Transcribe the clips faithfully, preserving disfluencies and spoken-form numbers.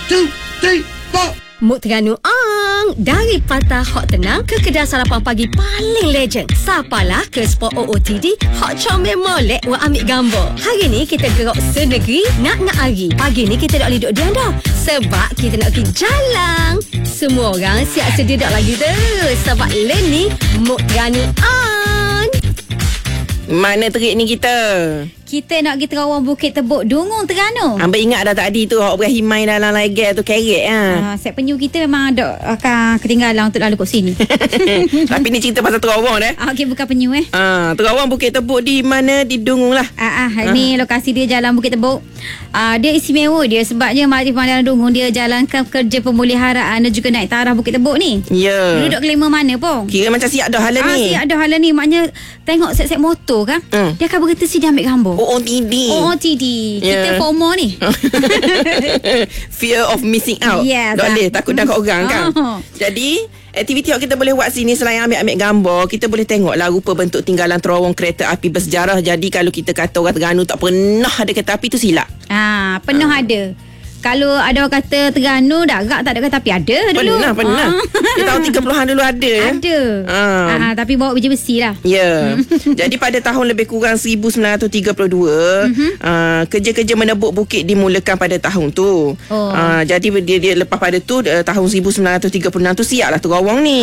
two, three, four. Muk Terengganu Ang. Dari Patah Hot Tenang ke kedai sarapan pagi paling legend. Sapalah ke spot O O T D Hot Comel Molek wa ambil gambar. Hari ni kita gerak senegeri nak-nak hari. Pagi ni kita tak boleh duduk diam dah. Sebab kita nak pergi jalan. Semua orang siap sedia dah lagi tu. Sebab le ni Muk Terengganu Ang. Mana terik ni kita? Kita nak pergi terawang Bukit Tebuk Dungung Terengganu. Ambil ingat dah tadi tu Hak berhimai dalam lagar tu kerek ha. Uh, set penyu kita memang ada akan ketinggalan untuk lalu kat sini. Tapi ni cerita pasal terawang dah. Ah, okey, bukan penyu eh. Ah, terawang Bukit Tebuk di mana? Di Dungung lah. Ah, ah, ni lokasi dia Jalan Bukit Tebuk. Ah, dia istimewa dia sebabnya Majlis Pengadilan Dungung dia jalankan kerja pemuliharaan dan juga naik taraf Bukit Tebuk ni. Ya. Yeah. Duduk kelima mana pun. Kira macam siap dah hala Ah, ni. siap dah hala ni. Maknanya tengok set-set motor kan. Hmm. Dia akan berhenti sini ambil gambar. O O T D. O O T D. Kita Yeah. FOMO ni. Fear of missing out. Yes. Tak boleh takut dah kat orang kan. Oh. Jadi aktiviti yang kita boleh buat sini selain ambil-ambil gambar, kita boleh tengoklah rupa bentuk tinggalan terowong kereta api bersejarah. Jadi kalau kita kata orang Terengganu tak pernah ada kereta api tu silap. Ah, penuh Ah. ada. Kalau ada orang kata Terengganu darat tak ada kereta api ada dulu. Pernah, pernah. Ah. Kita tahun tiga puluhan dulu ada. Ada. Ah. Ah, tapi bawa biji besi lah. Ya. Jadi pada tahun lebih kurang seribu sembilan ratus tiga puluh dua, Mhm. uh, kerja-kerja menebuk bukit dimulakan pada tahun tu. Oh. Uh, jadi dia, dia lepas pada tu uh, tahun seribu sembilan ratus tiga puluh enam tu siaplah terawang ni.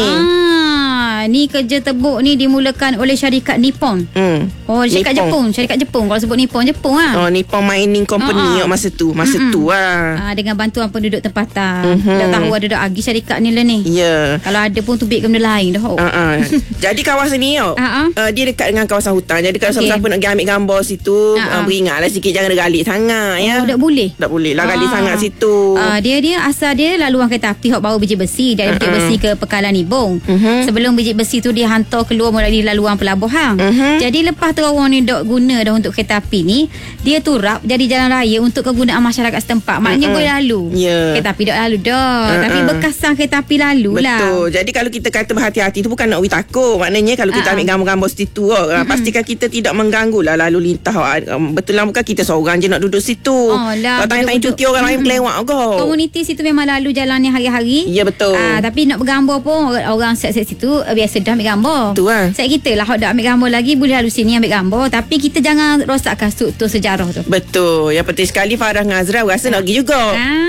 Ah, ni kerja tebuk ni dimulakan oleh syarikat Nippon. Hmm. Oh, syarikat Nippon. Jepun, syarikat Jepun. Kalau sebut Nippon, Jepun lah. Oh, Nippon Mining Company Ah, ah. masa tu. Masa Mm-mm. tu lah. Ah, dengan bantuan penduduk tempatan. Mhm. Dah tahu ada dak agi syarikat ni lah ni. Ya. Kalau ada pun tu bit ke benda lain dah. Oh. Uh, uh. Jadi kawasan ni tau, Ah, ah. uh, dia dekat dengan kawasan hutan. Jadi kalau Okey. siapa-siapa nak pergi ambil gambar situ, Ah, uh, ah. beringatlah sikit, jangan ada galik sangat ya. Oh, tak boleh. Tak boleh lah galik Ah. sangat situ. Ah, dia dia asal dia laluan kereta api hok bawa biji besi dari biji Uh-uh. besi ke Pekalan Ibong. Mhm. Sebelum biji besi tu dia hantar keluar melalui laluan pelabuhan. Mhm. Jadi lepas terowong ni dok guna dah untuk kereta api ni, dia turap jadi jalan raya untuk kegunaan masyarakat setempat. Maknanya Uh-uh. boleh lalu. Ya. Kereta api dok lalu dah. Uh-uh. Tapi bekasan kereta api lalu lah. Betul. Jadi kalau kita kata berhati-hati tu bukan nak we takut. Maknanya kalau kita Ah. ambil gambar-gambar situ, oh, mm-hmm. pastikan kita tidak mengganggu lah lalu lintas. Um, Betul lah bukan kita seorang je nak duduk situ. Oh lah, Kalau tanya-tanya duduk-duduk. cuti orang lain kelewat kau. Komuniti situ memang lalu jalannya hari-hari. Ya betul. Ah, tapi nak bergambar pun orang, orang set-set situ uh, biasa dah ambil gambar. Tu lah. Set kita lah hok dah ambil gambar lagi boleh lalu sini ambil gambar tapi kita jangan rosakkan struktur sejarah tu. Betul. Yang penting sekali Farah dengan Azra rasa nak pergi juga.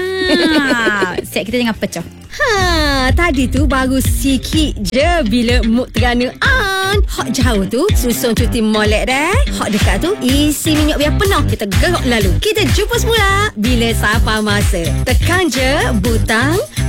Ah, set kita jangan pecah. Ha, tadi tu baru sikit je bila Muk Terengganu Ang. Hak jauh tu susun cuti molek dah. Hak dekat tu isi minyak biar penuh. Kita gerak lalu. Kita jumpa semula bila Sapa Masa. Tekan je butang